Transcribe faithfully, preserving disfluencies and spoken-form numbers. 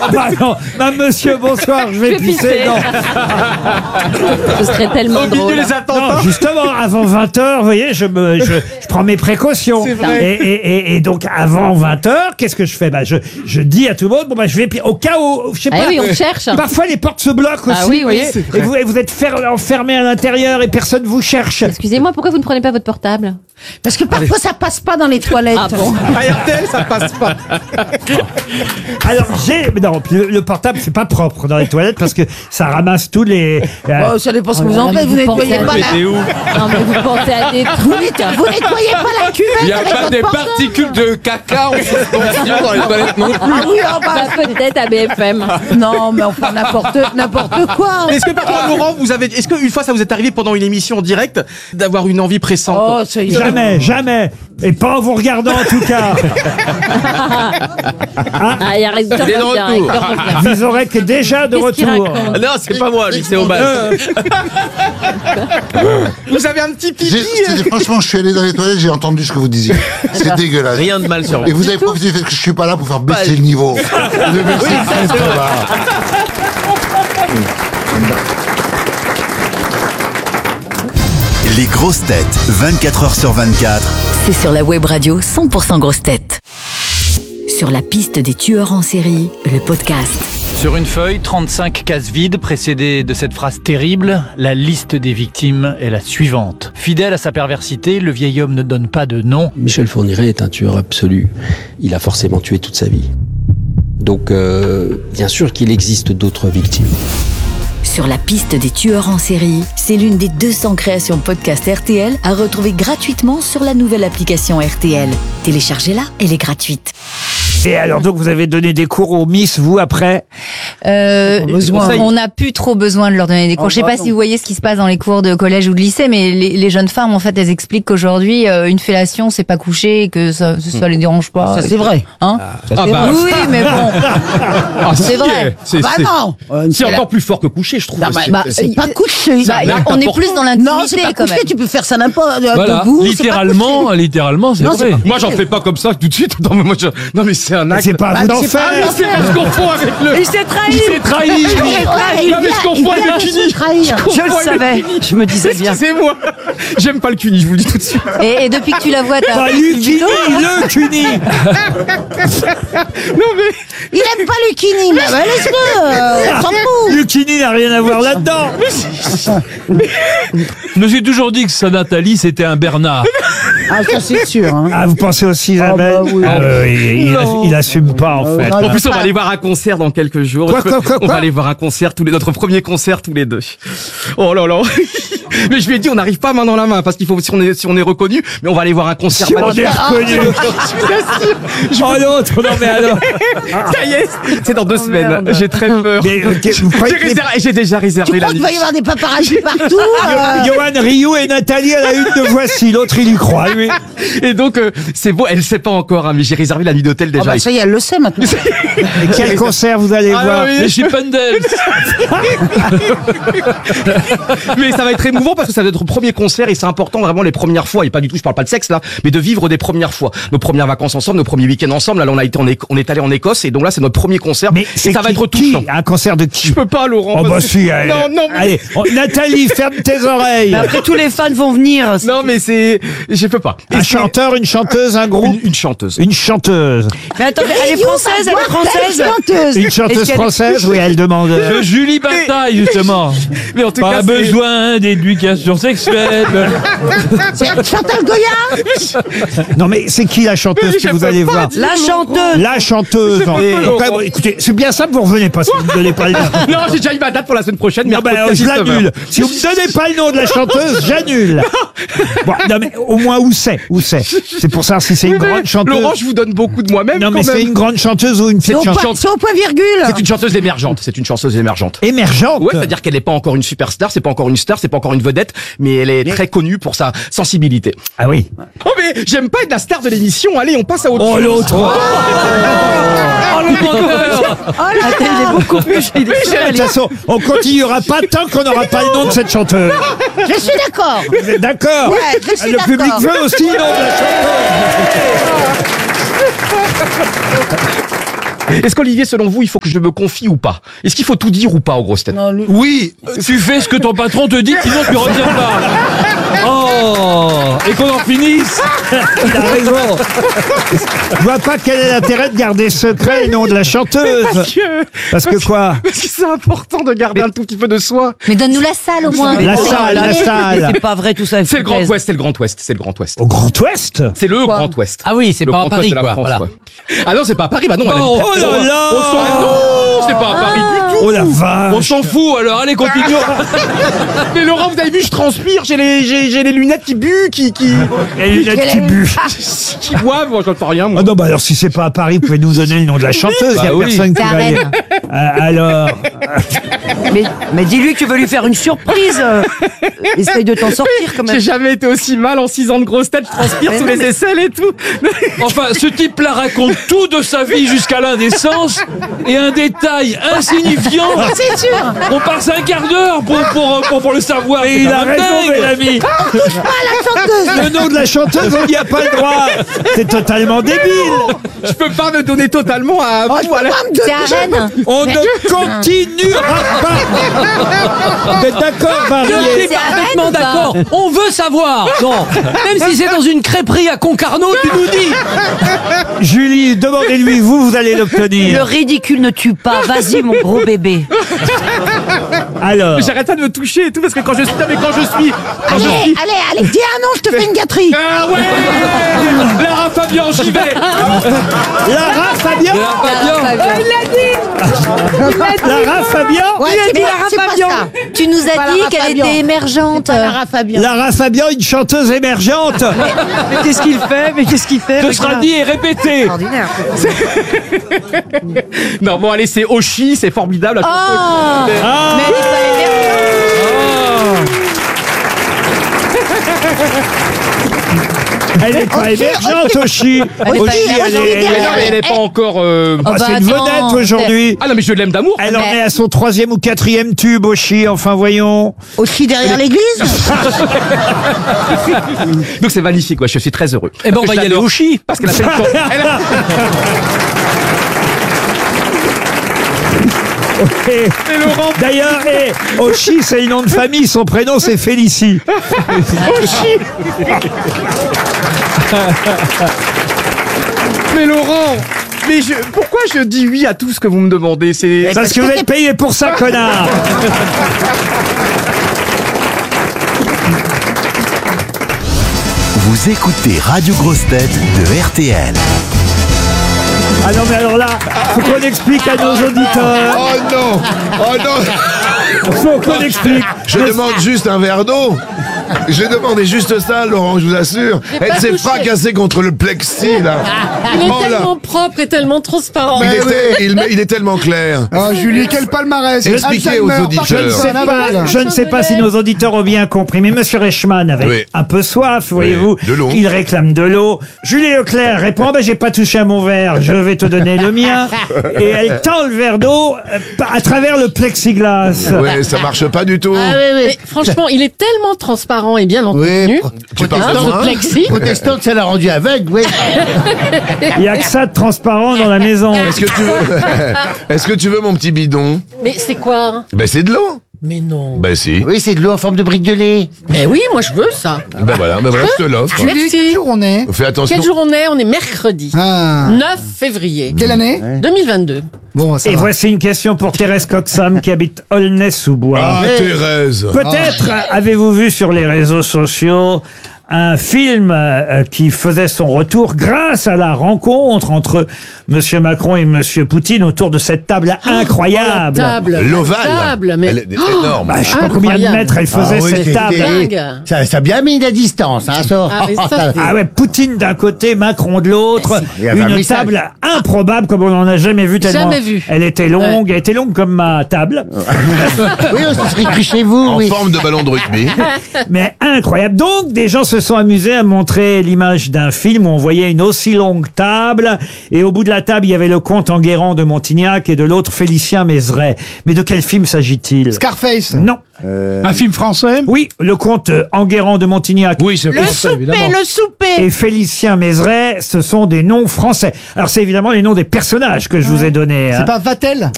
Ah bah non, bah monsieur, bonsoir, je vais Je vais pisser. pisser. Non. Ce serait tellement Au milieu drôle. les attentats. Non, justement, avant vingt heures, vous voyez, je, me, je, je prends mes précautions. C'est vrai. Et, et, et, et donc, avant vingt heures, qu'est-ce que je fais bah, je, je dis à tout le monde, bon, bah, je vais pi- au cas où, je sais Ah pas. oui, on cherche. Parfois, les portes se bloquent aussi, Ah oui, vous oui, voyez, c'est et vous, et vous êtes fer- enfermé à l'intérieur et personne vous cherche. Excusez-moi, pourquoi vous ne prenez pas votre portable? Parce que parfois ça passe pas dans les toilettes. Ah bon? À R T L, ça passe pas. Alors, j'ai, mais non, le, le portable, c'est pas propre dans les toilettes parce que ça ramasse tous les, euh, Oh, ça dépend ce que Oh vous là en là, faites. mais Vous vous nettoyez pensez pas à la... T'es où? Non, mais vous pensez à des Vous, trucs. net- vous nettoyez pas la cuvette Il n'y a avec pas votre des portable. particules de caca en suspension dans les toilettes non plus. Ah oui, oh, bah, Bah, peut-être à B F M. non, mais enfin n'importe n'importe quoi. Est-ce que par contre, Laurent, vous avez, est-ce qu'une fois ça vous est arrivé pendant une émission en direct d'avoir une envie pressante? Oh, ça y est. jamais, jamais. Et pas en vous regardant, en tout cas. Ah, il y a reste Il est de retour. Vous aurez que déjà de Qu'est-ce qu'il retour. raconte? Non, c'est pas moi, lui, c'est au bas. Vous avez un petit pipi. J'ai- c'est- Franchement, je suis allé dans les toilettes, j'ai entendu ce que vous disiez. C'est dégueulasse. Rien de mal sur Et vous. vous avez profité du fait que je suis pas là pour faire baisser le niveau. Le baisser le fait, ça va. Les grosses têtes, vingt-quatre heures sur vingt-quatre. C'est sur la web radio cent pour cent grosses têtes. Sur la piste des tueurs en série, le podcast. Sur une feuille, trente-cinq cases vides précédées de cette phrase terrible, la liste des victimes est la suivante. Fidèle à sa perversité, le vieil homme ne donne pas de nom. Michel Fourniret est un tueur absolu. Il a forcément tué toute sa vie. Donc, euh, bien sûr qu'il existe d'autres victimes. Sur la piste des tueurs en série, c'est l'une des deux cents créations podcast R T L à retrouver gratuitement sur la nouvelle application R T L. Téléchargez-la, elle est gratuite. Et alors, donc, vous avez donné des cours aux Miss, vous, après? Euh, besoin. on n'a plus trop besoin de leur donner des cours. Oh, Je sais bah pas non. si vous voyez ce qui se passe dans les cours de collège ou de lycée, mais les, les jeunes femmes, en fait, elles expliquent qu'aujourd'hui, euh, une fellation, c'est pas coucher, et que ça, ça les dérange pas. Ça c'est vrai. Hein Ah bah, Oui, mais bon. ah, c'est si, vrai. C'est Bah c'est- non. Euh, c'est la- encore plus fort que coucher, je trouve. Bah, bah, C'est- bah, c'est- c'est pas couché. Bah, Là, on est n'importe plus dans Non, c'est l'intimité pas quand couché. même. Tu peux faire ça n'importe Voilà, debout. c'est pas littéralement, couché. littéralement, c'est Non, c'est vrai. pas Moi, j'en fais pas comme ça tout de suite. Non, mais moi, je... non, mais c'est un acte. C'est pas à Bah, vous d'en c'est pas faire. un C'est parce qu'on confond avec le. Il s'est trahi. Il s'est trahi. Non, mais je confonds avec le cuni. Trahir. Je le savais. Je me disais bien. Excusez-moi. J'aime pas le cuni, je vous le dis tout de suite. Et, et depuis que tu la vois, t'as... Pas Lucini, le Cuni. Non, mais. Il aime pas Lucini. Bah, bah, laisse-le. euh, On s'en fout. Lucini n'a rien à voir là-dedans. Je me suis toujours dit que sa Nathalie, c'était un Bernard. Ah, ça c'est sûr. Hein. Ah, vous pensez aussi, Isabelle? bah oui. Ah, euh, il, il, Non. il assume pas, en fait. non, En plus, on va aller voir un concert dans quelques jours. Quoi, quoi, quoi, on quoi va aller voir un concert tous les, notre premier concert tous les deux. Oh là là. Mais je lui ai dit, on n'arrive pas main dans la main parce qu'il faut, si on est, si on est reconnu, mais on va aller voir un concert. Si on est magnifique. reconnu. Oh l'autre, non mais alors. Ça y est, c'est dans deux semaines. J'ai très peur. Mais, ok, vous croyez J'ai que les- réservé- j'ai déjà Tu réservé la crois qu'il nuit. va y avoir des paparazzis partout euh, Johan Rioux et Nathalie à la une de Voici. L'autre, il y croit, lui. Et donc, euh, c'est beau, elle sait pas encore, hein, mais j'ai réservé la nuit d'hôtel Ah déjà. bah ça y est, elle le sait maintenant. Et quel concert vous allez Ah, voir? oui. Les Chippendales. Mais ça va être émouvant parce que ça va être notre premier concert et c'est important vraiment les premières fois, et pas du tout, je parle pas de sexe là, mais de vivre des premières fois. Nos premières vacances ensemble, nos premiers week-ends ensemble. Là, on a été en Éco- on est allé en Écosse et donc là, c'est notre premier concert. Mais et c'est ça va qui- être touchant. qui Un concert de qui? Je peux pas, Laurent. Oh bah parce que- si, allez. Non, non, mais... Allez, oh, Nathalie, ferme tes oreilles. Après tous les fans vont venir. Non, mais c'est, je peux pas. Et Un c'est- chanteur, une chanteuse, un groupe? une, une chanteuse. Une chanteuse. Mais attends, elle est française, elle est française. Chanteuse. Une Est-ce chanteuse qu'elle est- française? Oui, elle demande. De Julie Bataille, justement. Mais en tout Pas cas, c'est- besoin d'éducation sexuelle. C'est Chantal Goya. Non mais c'est qui la chanteuse que vous allez voir? La chanteuse. La chanteuse. Donc, Laurent. euh, écoutez, c'est bien simple, vous revenez pas si vous ne donnez pas le nom. Non, j'ai déjà eu ma date pour la semaine prochaine. Non, ben, mercredi je à dix-neuf heures. l'annule. Si vous me donnez pas le nom de la chanteuse, j'annule. Bon, non, mais au moins où c'est, où c'est. C'est pour savoir si c'est une Mais, grande chanteuse. Laurent, je vous donne beaucoup de moi-même. Non, mais quand c'est même. une grande chanteuse ou une C'est petite au, point- chanteuse c'est au point virgule. C'est une chanteuse émergente. C'est une chanteuse émergente. émergente. Ouais, c'est-à-dire qu'elle n'est pas encore une superstar, c'est pas encore une star, c'est pas encore une vedette, mais elle est très connue pour sa sensibilité. Ah oui. Oh mais j'aime pas être la star de l'émission. Allez, on passe à autre Oh chose. l'autre. Oh là Il est beaucoup plus. Il est De toute façon, on continuera pas tant qu'on n'aura pas le nom de cette chanteuse. Je suis d'accord. Vous êtes d'accord? Ouais, je suis Le d'accord. public veut aussi le nom de la chanteuse. Est-ce qu'Olivier, selon vous, il faut que je me confie ou pas? Est-ce qu'il faut tout dire ou pas aux grosses têtes? Oui, tu fais ce que ton patron te dit, sinon tu retiens pas. Oh, et qu'on en finisse. Il a raison. Je vois pas quel est l'intérêt de garder secret le nom de la chanteuse. Parce que, Parce que quoi? Parce que c'est important de garder un tout petit peu de soi. Mais donne-nous la salle au moins. La salle, la salle. C'est pas vrai tout ça. C'est le Grand Ouest, c'est le Grand Ouest, c'est le Grand Ouest. Au Grand Ouest? C'est le Grand Ouest. Ah oui, c'est Le pas à Grand Paris, Ouest de la quoi. France, Voilà. ouais. Ah non, c'est pas à Paris, bah non. elle Oh, habite- oh là là. On s'en- Non, c'est pas à Paris du tout. Oh la vache. On s'en fout, alors allez, continue. Mais Laurent, vous avez vu, je transpire, j'ai les, j'ai, j'ai les lunettes qui buent, qui, qui, Et les lunettes qui buent. qui boivent, moi j'entends rien, moi. Ah non, bah alors si c'est pas à Paris, vous pouvez nous donner le nom de la chanteuse. Il y a Bah oui. personne qui C'est à va y- Rennes. Euh, alors, Mais, mais dis-lui que tu veux lui faire une surprise. euh. Essaye de t'en sortir quand même. J'ai jamais été aussi mal en six ans de grosse tête, je transpire sous les aisselles et tout. Enfin, ce type-là raconte tout de sa vie jusqu'à l'indécence et un détail insignifiant. C'est sûr. On passe un quart d'heure pour, pour, pour, pour le savoir. et il a raison, Mélanie. Le nom de la chanteuse, on n'y a pas le droit. C'est totalement débile. Je peux pas me donner totalement à vous, à la- C'est à Rennes. On ne continuera pas. Vous êtes d'accord, Je Marie? suis C'est à parfaitement Rennes ou pas d'accord. On veut savoir. Non. Même si c'est dans une crêperie à Concarneau, tu nous dis. Julie, demandez-lui, vous, vous allez Le l'obtenir. ridicule ne tue pas. Vas-y, mon gros bébé. Alors, J'arrête pas de me toucher et tout parce que quand je suis, mais quand je suis, quand je suis. allez, allez, dis un nom, je te fais une gâterie. Ah ouais, Lara Fabian, j'y vais. Lara Fabian. Lara Fabian. Ouais, c'est pas- c'est pas ça. Tu nous as Pas dit Lara qu'elle Fabian. était émergente. Lara Fabian. Lara Fabian, une chanteuse émergente. Mais qu'est-ce qu'il fait? Mais qu'est-ce qu'il fait? Ce sera dit et répété. Extraordinaire. Non bon allez, c'est Oshi, c'est formidable. Oh. Ah. Mais elle est pas émergente. Elle est pas émergente, Oshi. Elle est pas Oshi, elle émergente. est- Mais non, mais elle est pas encore. euh, Ah, Oh, bah, c'est une attends, vedette aujourd'hui. Ah non mais je l'aime d'amour. Elle en Mais- est à son troisième ou quatrième tube, Oshi. Enfin, voyons. Aussi derrière l'église? Donc c'est magnifique, ouais, je suis très heureux. Eh ben, on Parce va que y je aller l'adore. au chi. Parce qu'elle a fait une chanson. Elle a- Et- D'ailleurs, et Oshi, c'est le nom de famille. Son prénom, c'est Félicie. Mais Laurent, mais je, pourquoi je dis oui à tout ce que vous me demandez? C'est Parce que vous êtes payé pour ça, connard. Vous écoutez Radio Grosse Tête de R T L. Ah non, mais alors là, faut qu'on explique à nos auditeurs. Oh non. Oh non. Faut qu'on explique. Je demande juste un verre d'eau. J'ai demandé juste ça, Laurent, je vous assure. Elle s'est fracassée contre le plexi, là. Il est Oh là. tellement propre et tellement transparent. Il, était, il, il est tellement clair. Ah, Julie, quel palmarès! Expliquez aux Alzheimer, auditeurs. Je ne sais pas, je ne sais pas si nos auditeurs ont bien compris, mais Monsieur Reichmann avait Oui. un peu soif, voyez-vous. de l'eau. Il réclame de l'eau. Julie Leclerc répond, ben, j'ai pas touché à mon verre, je vais te donner le mien. Et elle tend le verre d'eau euh, à travers le plexiglas. Ouais, ça marche pas du tout. Mais franchement, il est tellement transparent et bien entretenu. Tu parles de Hein, moi ce plexi. Protestante, ça l'a rendu aveugle, oui. Il y a que ça de transparent dans la maison. Est-ce que tu veux, est-ce que tu veux mon petit bidon? Mais c'est quoi? Ben c'est de l'eau. Mais non. Ben si. Oui, c'est de l'eau en forme de brique de lait. Mais oui, moi je veux ça. Ben voilà, ben voilà, je te l'offre. Julie, quel jour on est? Fais attention. Quel jour on est? On est mercredi. Ah. neuf février. Quelle année? deux mille vingt-deux. Bon, ça Et va. voici une question pour Thérèse Coxam qui habite Aulnay-sous-Bois. Ah, Thérèse. Peut-être avez-vous vu sur les réseaux sociaux un film euh, qui faisait son retour grâce à la rencontre entre Monsieur Macron et Monsieur Poutine autour de cette table incroyable. La table. L'ovale. La table, mais... Elle est Oh, énorme. Bah, je sais pas combien de incroyable. mètres elle faisait Ah oui, cette c'est- table. c'est- Dingue. Ça, ça a bien mis la distance, hein, ça. Ah, mais ça, c'est- Ah ouais, Poutine d'un côté, Macron de l'autre. Il y avait un Une message. table improbable comme on n'en a jamais vu tellement. Jamais vu. Elle était longue, elle était longue comme ma table, Oui, on se serait cru chez vous, En oui. forme de ballon de rugby. mais incroyable. Donc des gens se sont amusés à montrer l'image d'un film où on voyait une aussi longue table et au bout de la table, il y avait le comte Enguerrand de Montignac et de l'autre Félicien Mézeray. Mais de quel film s'agit-il? Scarface. Non. Un film français? Oui, le comte Enguerrand de Montignac. Oui, c'est Le français, souper, évidemment. le souper. Et Félicien Mézeray, ce sont des noms français. Alors c'est évidemment les noms des personnages que je vous ai donnés. hein. C'est pas Vatel?